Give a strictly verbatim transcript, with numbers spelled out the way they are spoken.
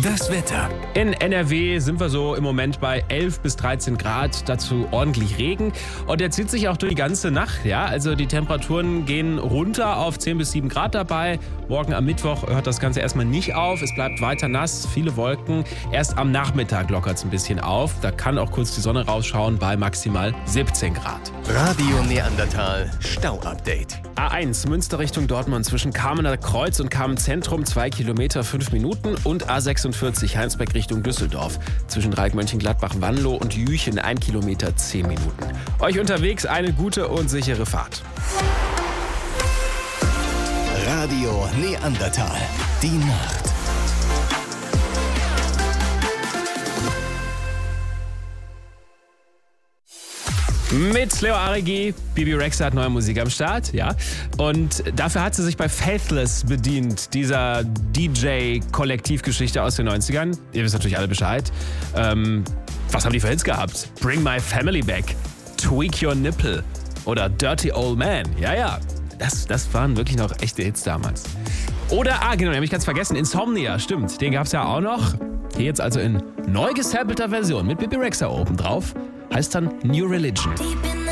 Das Wetter. In N R W sind wir so im Moment bei elf bis dreizehn Grad, dazu ordentlich Regen. Und der zieht sich auch durch die ganze Nacht. Ja? Also die Temperaturen gehen runter auf zehn bis sieben Grad dabei. Morgen am Mittwoch hört das Ganze erstmal nicht auf. Es bleibt weiter nass, viele Wolken. Erst am Nachmittag lockert es ein bisschen auf. Da kann auch kurz die Sonne rausschauen bei maximal siebzehn Grad. Radio Neandertal Stau-Update. A eins Münster Richtung Dortmund zwischen Kamener Kreuz und Kamen Zentrum zwei Kilometer fünf Minuten und A sechsundvierzig Heinsberg Richtung Düsseldorf zwischen Dreieck Mönchengladbach Wanlo und Jüchen ein Kilometer zehn Minuten. Euch unterwegs eine gute und sichere Fahrt. Radio Neandertal. Die Nacht. Mit Leo Arigi, Bibi Rexha hat neue Musik am Start, ja. Und dafür hat sie sich bei Faithless bedient, dieser D J-Kollektivgeschichte aus den neunzigern. Ihr wisst natürlich alle Bescheid. Ähm, was haben die für Hits gehabt? Bring My Family Back, Tweak Your Nipple oder Dirty Old Man. Ja, ja, das, das waren wirklich noch echte Hits damals. Oder, ah genau, den habe ich ganz vergessen, Insomnia, stimmt. Den gab es ja auch noch. Hier jetzt also in neu gesampelter Version mit Bibi Rexha oben drauf. Heißt dann New Religion.